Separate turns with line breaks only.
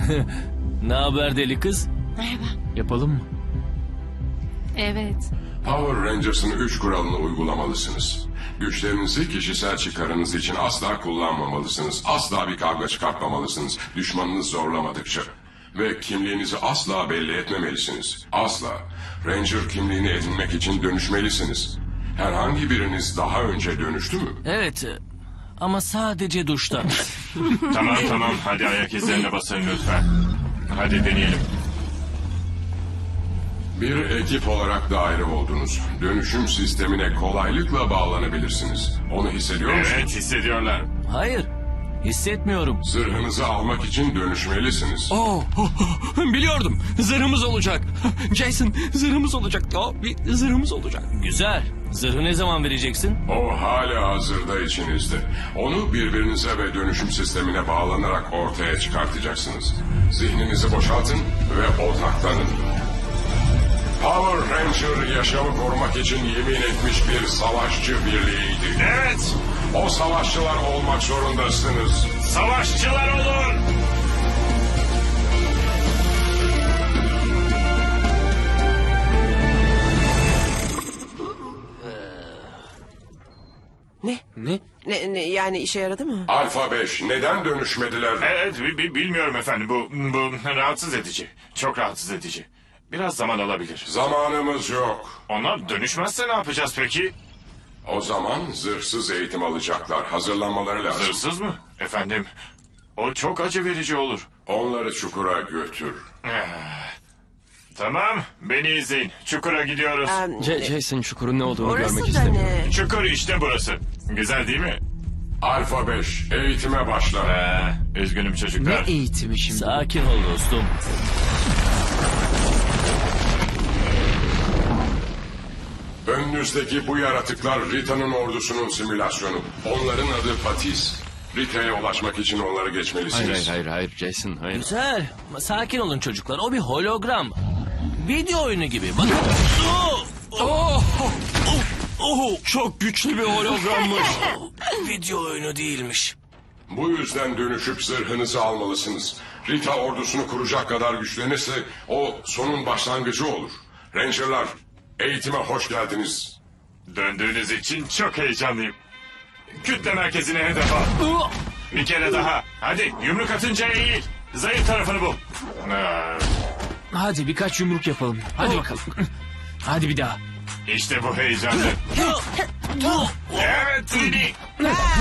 Ne haber deli kız?
Merhaba.
Yapalım mı?
Evet.
Power Rangers'ın 3 kuralını uygulamalısınız. Güçlerinizi kişisel çıkarınız için asla kullanmamalısınız. Asla bir kavga çıkartmamalısınız. Düşmanınız zorlamadıkça. Ve kimliğinizi asla belli etmemelisiniz. Asla. Ranger kimliğini edinmek için dönüşmelisiniz. Herhangi biriniz daha önce dönüştü mü?
Evet. Ama sadece duşta.
Tamam hadi ayak izlerine basın lütfen. Hadi deneyelim.
Bir ekip olarak daire oldunuz. Dönüşüm sistemine kolaylıkla bağlanabilirsiniz. Onu hissediyor musunuz?
Evet hissediyorlar.
Hayır. Hissetmiyorum.
Zırhınızı almak için dönüşmelisiniz.
Biliyordum. Zırhımız olacak. Jason, zırhımız olacak. Bir zırhımız olacak.
Güzel. Zırhı ne zaman vereceksin?
O hala hazırda içinizde. Onu birbirinize ve dönüşüm sistemine bağlanarak ortaya çıkartacaksınız. Zihninizi boşaltın ve odaklanın. Power Ranger yaşamı korumak için yemin etmiş bir savaşçı birliğiydi.
Evet,
O savaşçılar olmak zorundasınız.
savaşçılar olun.
Ne yani işe yaradı mı?
Alfa 5 neden dönüşmediler?
Evet, bilmiyorum efendim. Bu rahatsız edici. Çok rahatsız edici. Biraz zaman alabilir.
Zamanımız yok.
Onlar dönüşmezse ne yapacağız peki?
O zaman zırhsız eğitim alacaklar. Hazırlanmaları lazım.
Hırsız mı? Efendim, o çok acı verici olur.
Onları çukura götür.
Tamam, beni izleyin. Çukura gidiyoruz.
Jason çukurun ne olduğunu görmek
Orası da
istemiyorum.
ne?
Çukur işte burası. Güzel değil mi?
Alfa 5 eğitime başla.
Üzgünüm çocuklar.
Eğitimi şimdi?
Sakin ol dostum.
Önünüzdeki bu yaratıklar Rita'nın ordusunun simülasyonu. Onların adı Patis. Rita'ya ulaşmak için onları geçmelisiniz.
Hayır Jason, hayır.
Güzel. Sakin olun çocuklar. O bir hologram. Video oyunu gibi. Bakın.
Çok güçlü bir hologrammış.
Video oyunu değilmiş.
Bu yüzden dönüşüp zırhınızı almalısınız. Rita ordusunu kuracak kadar güçlenirse o sonun başlangıcı olur. Ranger'lar eğitime hoş geldiniz.
Döndüğünüz için çok heyecanlıyım. Kütle merkezine hedef al. Bir kere daha. Hadi yumruk atınca eğil. Zayıf tarafını bul.
Hadi birkaç yumruk yapalım. Hadi bakalım. Hadi bir daha.
İşte bu heyecanlı. Evet, Dini.